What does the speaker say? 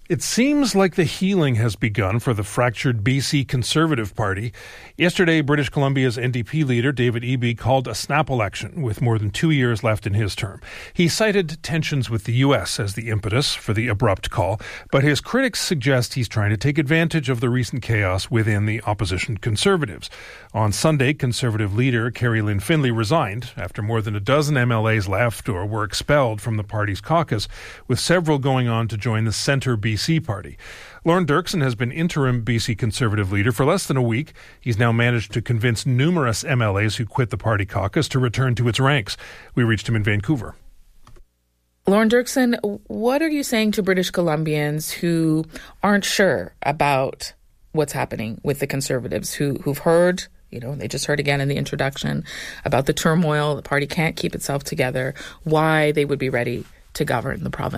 It seems like the healing has begun for the fractured BC Conservative Party. Yesterday, British Columbia's NDP leader, David Eby, called a snap election with more than 2 years left in his term. He cited tensions with the U.S. as the impetus for the abrupt call, but his critics suggest he's trying to take advantage of the recent chaos within the opposition Conservatives. On Sunday, Conservative leader Kerry Lynn Findlay resigned after more than a dozen MLAs left or were expelled from the party's caucus, with several going on to join the Centre BC party. Lorne Dirksen has been interim BC Conservative leader for less than a week. He's now managed to convince numerous MLAs who quit the party caucus to return to its ranks. We reached him in Vancouver. Lorne Dirksen, what are you saying to British Columbians who aren't sure about what's happening with the Conservatives, who've heard, they just heard again in the introduction about the turmoil, the party can't keep itself together, why they would be ready to govern the province?